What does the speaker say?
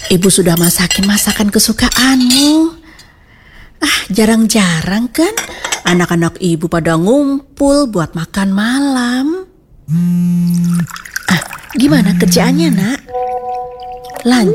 Ibu sudah masakin masakan kesukaanmu. Jarang-jarang kan anak-anak ibu pada ngumpul buat makan malam. Gimana kerjaannya, Nak? Lanjut.